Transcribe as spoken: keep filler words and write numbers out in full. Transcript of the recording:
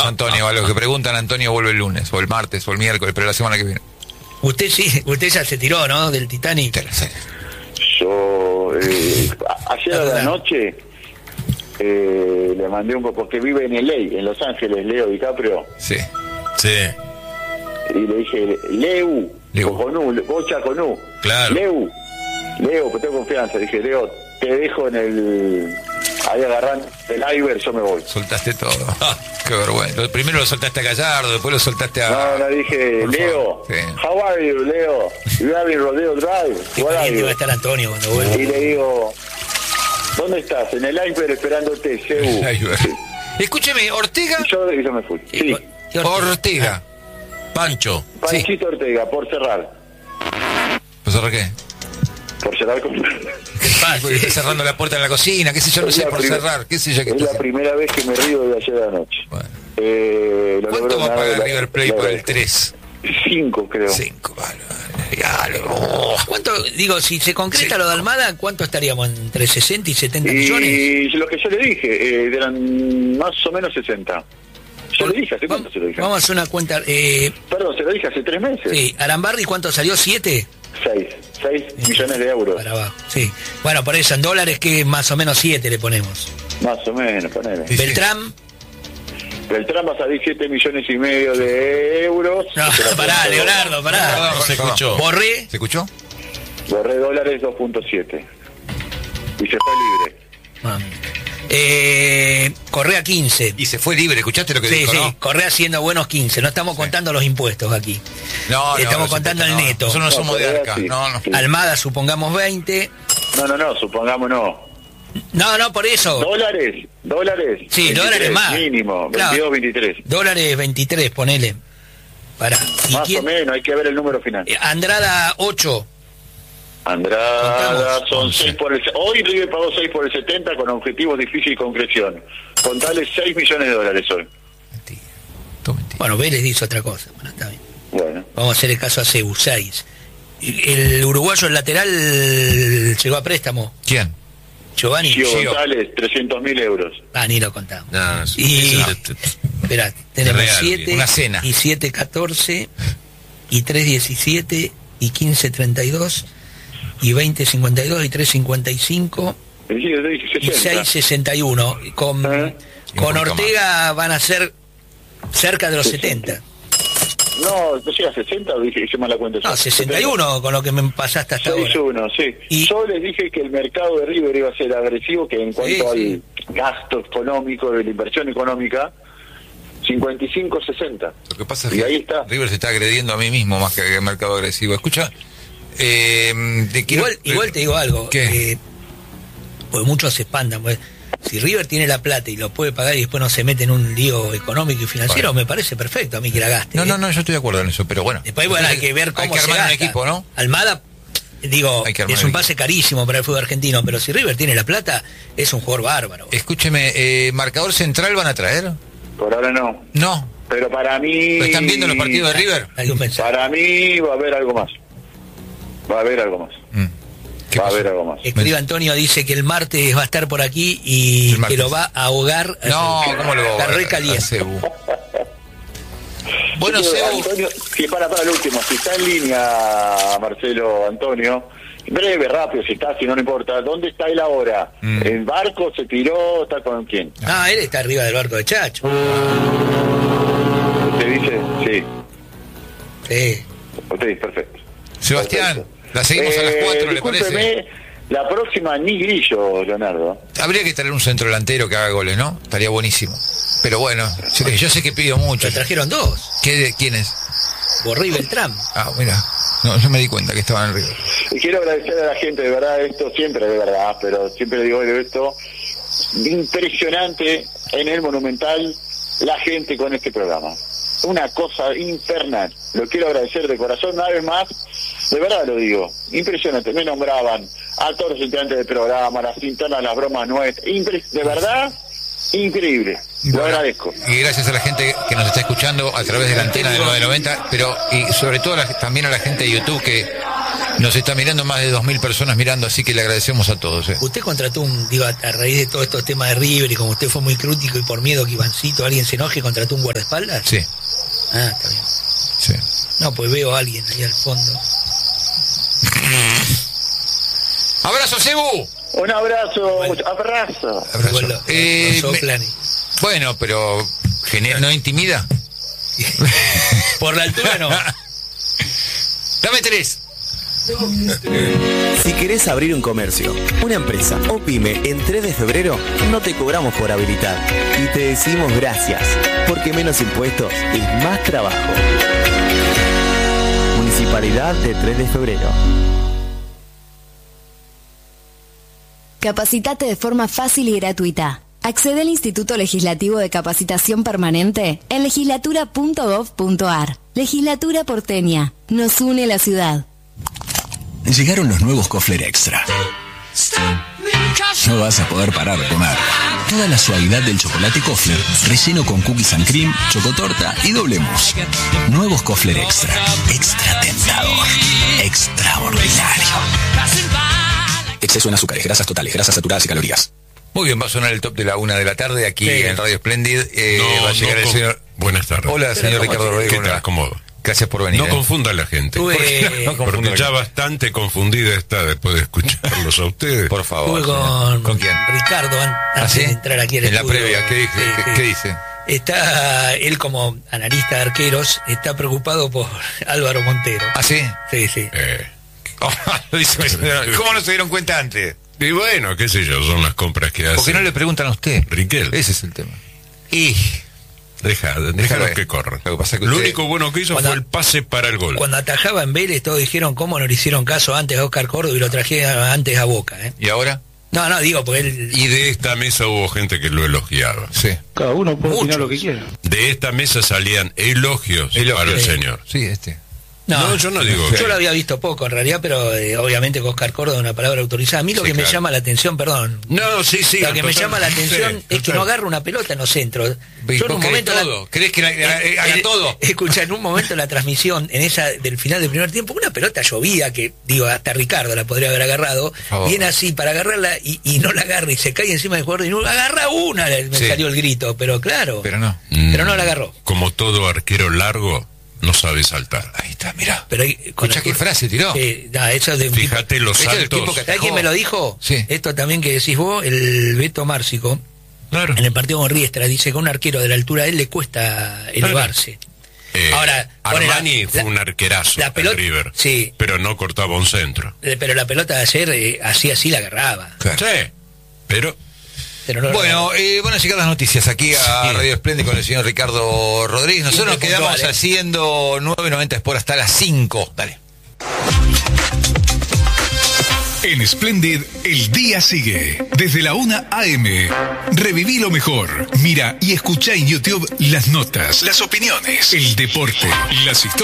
Antonio. A los que preguntan, Antonio vuelve el lunes, o el martes, o el miércoles, pero la semana que viene. Usted sí, usted ya se tiró, ¿no? Del Titanic. Yo, eh, ayer a la noche, eh, le mandé un poco, porque vive en L A, en Los Ángeles, Leo DiCaprio. Sí. Sí. Y le dije, Leu, Leu. con U, bocha con U. Claro. Leu, Leo, pues tengo confianza. Dije, Leo, te dejo en el... Ahí agarran el iceberg, yo me voy. Soltaste todo. Qué vergüenza. Lo- Primero lo soltaste a Gallardo, después lo soltaste a... No, no, dije, Por Leo, favor. Sí. how are you, Leo? You have in Rodeo Drive. Qué What are caliente you? va a estar Antonio cuando vuelva. Y le digo, ¿dónde estás? En el iceberg esperándote, Sebu. Ay, bueno. Sí. Escúcheme, Ortega. Y yo, y yo me fui. Sí, ¿Qué Ortega? Ortega. Pancho. Panchito Ortega, por cerrar. ¿Pues ahora qué? Por cerrar con... Porque está cerrando la puerta en la cocina, qué sé yo, no Es sé, la por prim- cerrar, qué sé yo. Qué Es está la haciendo. primera vez que me río de ayer a la noche. Bueno. Eh, lo ¿Cuánto logró va a ganar pagar la- River Plate la- por el tres? Cinco, creo. Cinco, vale, vale. Ya, lo- ¿Cuánto, digo, si se concreta Sí. lo de Almada, ¿cuánto estaríamos? ¿Entre sesenta y setenta millones? Y lo que yo le dije, eh, eran más o menos sesenta. Yo le dije, ¿hace cuánto se lo dije? Vamos a hacer una cuenta. Eh, Perdón, se lo dije hace tres meses. sí, Arambarri, ¿cuánto salió? ¿Siete? Seis. Seis millones de euros. Para abajo, sí. Bueno, por eso, en dólares, que más o menos siete le ponemos. Más o menos, ponele. Sí. Beltrán, Beltrán va a salir siete millones y medio de euros. no, Se la pará, puso- Leonardo, pará. No se escuchó. Borré, ¿Se escuchó? Borré dólares dos punto siete. Y se fue libre. mami. Eh, Correa quince. Y se fue libre, ¿escuchaste lo que Sí, dijo, sí, no? Correa siendo buenos quince. No estamos contando los impuestos aquí. No, no. Estamos por contando el supuesto, no. neto. Nosotros no No, somos de Correa arca, sí. no, no. Sí. Almada, supongamos veinte. No, no, no, supongamos no. No, no, por eso. Dólares, dólares. Sí, veintitrés, dólares más. Mínimo, Claro. veintidós, veintitrés. Dólares veintitrés, ponele. Pará. ¿Y Más quién? o menos, hay que ver el número final. Eh, Andrada, ocho. Andrada, Contamos. son once. seis por el... Hoy River pagó seis por el setenta con objetivos difíciles y concreción. Contale seis millones de dólares hoy. Mentira. Todo mentira. Bueno, Vélez dice otra cosa. Bueno, está bien. Bueno. Vamos a hacer el caso a Cebu, seis. El uruguayo, el lateral, llegó a préstamo. ¿Quién? Giovanni. Gio Gio. González, trescientos mil euros. Ah, ni lo contamos. No, eso- Y, eso te- te- espera, tenemos Real, siete una cena. y siete catorce y tres diecisiete y quince treinta y dos y veinte cincuenta y dos y tres cincuenta y cinco Sí, yo te dije y sesenta. seis sesenta y uno. Con, ¿Eh? Y un con poquito Ortega van a ser cerca de los setenta. No, no llega a sesenta, dije, hice mal la cuenta. yo. No, sesenta y uno con lo que me pasaste hasta ahora. seis uno, sí. Y- Yo les dije que el mercado de River iba a ser agresivo, que en cuanto sí. al gasto económico, de la inversión económica, cincuenta y cinco sesenta. Lo que pasa es Y que ahí está. River se está agrediendo a mí mismo más que el mercado agresivo. Escucha, eh, te quiero... Igual, igual te digo algo. ¿Qué? eh, pues muchos se espantan. Pues, si River tiene la plata y lo puede pagar y después no se mete en un lío económico y financiero, Bueno. me parece perfecto a mí que la gaste. No, ¿eh? no, no, yo estoy de acuerdo en eso, pero bueno. Después, bueno, hay que ver cómo Hay que se armar un gasta. equipo, ¿no? Almada, digo, Hay que armar es un un pase carísimo para el fútbol argentino, pero si River tiene la plata, es un jugador bárbaro. Escúcheme, eh, ¿marcador central van a traer? Por ahora no. No. Pero para mí... ¿Lo están viendo los partidos de River? Hay que pensar. Para mí va a haber algo más. Va a haber algo más. Mm. ¿Qué Va a pasó? haber algo más. Escriba Antonio, dice que el martes va a estar por aquí y El martes. que lo va a ahogar. No, ¿cómo lo Está re a caliente. Cebu? Bueno, Yo creo, Cebu, Antonio, sí, para, para el último. Si está en línea, Marcelo, Antonio, breve, rápido, si está, si no, no importa. ¿Dónde está él ahora? Mm. ¿El barco se tiró? ¿Está con quién? Ah, él está arriba del barco de Chacho. ¿Usted dice? Sí. Sí. Usted dice, perfecto. Sebastián, la seguimos a las Eh, cuatro, ¿le parece? discúlpeme, la próxima ni Grillo, Leonardo. Habría que traer un centro delantero que haga goles, ¿no? Estaría buenísimo. Pero bueno, yo, yo sé que pido mucho. Lo trajeron dos. ¿Qué, ¿Quién es? Borré y Beltrán. Ah, mira. No, yo me di cuenta que estaban en River. Y quiero agradecer a la gente, de verdad, esto siempre de verdad, pero siempre digo de esto, impresionante en el Monumental, la gente con este programa. Una cosa infernal. Lo quiero agradecer de corazón una vez más, de verdad lo digo, impresionante. Me nombraban a todos los integrantes del programa, las internas, las bromas nuestras, Impre- de verdad, increíble. Lo Bueno, agradezco. y gracias a la gente que nos está escuchando a través de la antena de nueve noventa, pero y sobre todo a la- también a la gente de YouTube que Nos está mirando más de dos mil personas mirando, así que le agradecemos a todos. ¿eh? Usted contrató un, digo, a, a raíz de todos estos temas de River y como usted fue muy crítico y por miedo que Ivancito, alguien se enoje, contrató un guardaespaldas. Sí. Ah, está bien. Sí. No, pues veo a alguien ahí al fondo. ¡Abrazo, Cebu! Un abrazo, Bueno. abrazo. Abrazo. Bueno, Eh, no me- soplan y- Bueno, pero gener- ¿no intimida? Por la altura no. Dame tres. Si querés abrir un comercio, una empresa o pyme en tres de febrero, no te cobramos por habilitar y te decimos gracias, porque menos impuestos es más trabajo. Municipalidad de tres de febrero. Capacitate de forma fácil y gratuita. Accede al Instituto Legislativo de Capacitación Permanente en legislatura punto gov punto ar. Legislatura porteña. Nos une la ciudad. Llegaron los nuevos Kofler Extra. No vas a poder parar de comer. Toda la suavidad del chocolate Kofler, relleno con cookies and cream, chocotorta y doble mousse. Nuevos Kofler Extra. Extra tentador. Extraordinario. Exceso en azúcares, grasas totales, grasas saturadas y calorías. Muy bien, va a sonar el top de la una de la tarde aquí Sí. en Radio Splendid. Eh, No, va a llegar no el con- señor... Buenas tardes. Hola, Pero señor ¿cómo Ricardo te- Rodríguez. ¿Qué ¿cómo le tal? va? ¿Cómo? Gracias por venir. No ¿eh? confunda a la gente. Tuve, No confunda Porque ya bastante confundida está después de escucharlos a ustedes. Por favor. tuve señor. con, ¿Con quién? Ricardo an- antes ¿Ah, sí? de entrar aquí al En la estudio. previa, ¿qué dice? Sí, ¿Qué- sí. qué dice? Está, él como analista de arqueros, está preocupado por Álvaro Montero. ¿Ah, sí? Sí, sí. Eh, Lo dice mi señora. ¿Cómo no se dieron cuenta antes? y bueno, qué sé yo, son las compras que hace. ¿Por qué no le preguntan a usted? Riquelme. Ese es el tema. Y... Deja, Déjalo déjalos ahí. que corran. Lo que pasa es que Lo usted- único bueno que hizo Cuando- fue el pase para el gol. Cuando atajaba en Vélez, todos dijeron cómo no le hicieron caso antes a Oscar Córdoba y lo trajeron antes a Boca. ¿eh? ¿Y ahora? No, no, digo, porque él... Y de esta mesa hubo gente que lo elogiaba. Sí. Cada uno puede opinar Muchos. lo que quiera. De esta mesa salían elogios, Elogios. para el Sí. señor. Sí, este. No, yo no digo Yo que- lo había visto poco en realidad, pero eh, obviamente con Oscar Córdoba es una palabra autorizada. A mí lo Sí, que me claro. llama la atención, perdón, No, sí, sí. lo que me total- llama la atención sí, es que total. no agarra una pelota en los centros. ¿Y Yo en vos un querés momento la- todo? ¿Querés que la- eh, haga eh, todo? Escucha, en un momento en la transmisión, en esa del final del primer tiempo, una pelota llovía que, digo, hasta Ricardo la podría haber agarrado, favor. viene así para agarrarla y, y no la agarra y se cae encima del jugador y no agarra una, le- me Sí. salió el grito, pero claro, Pero no. pero no la agarró. Como todo arquero largo, no sabe saltar. Ahí está, mirá. Pero ahí- con Escuchá la- qué frase tiró. Sí, no, eso es de un tipo- Fíjate los Ese es el saltos. tipo que- ¿Sabés quién me lo dijo? Sí. Esto también que decís vos, el Beto Márcico, Claro. en el partido con Riestra, dice que a un arquero de la altura de él le cuesta elevarse. Eh, Ahora, pone Armani la- fue la- un arquerazo la en pelota- River, sí. pero no cortaba un centro. Eh, Pero la pelota de ayer, eh, así así la agarraba. Claro. Sí, pero Pero no la Bueno, agarraba. eh, van a llegar las noticias aquí a Sí. Radio Splendid con el señor Ricardo Rodríguez. Nosotros nos Siempre quedamos puntual, ¿eh? haciendo nueve noventa por hasta las cinco. Dale. En Splendid, el día sigue. Desde la una a eme. Reviví lo mejor. Mira y escucha en YouTube las notas, las opiniones, el deporte, las historias.